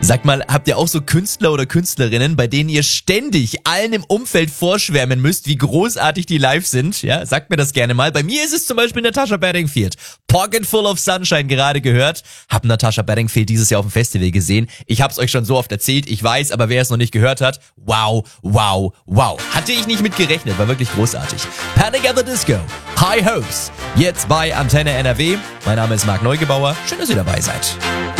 Sag mal, habt ihr auch so Künstler oder Künstlerinnen, bei denen ihr ständig allen im Umfeld vorschwärmen müsst, wie großartig die live sind? Ja, sagt mir das gerne mal. Bei mir ist es zum Beispiel Natasha Bedingfield. Pocket Full of Sunshine gerade gehört. Hab Natasha Bedingfield dieses Jahr auf dem Festival gesehen. Ich hab's euch schon so oft erzählt, ich weiß, aber wer es noch nicht gehört hat, wow, wow, wow. Hatte ich nicht mit gerechnet, war wirklich großartig. Panic at the Disco, High Hopes. Jetzt bei Antenne NRW. Mein Name ist Marc Neugebauer. Schön, dass ihr dabei seid.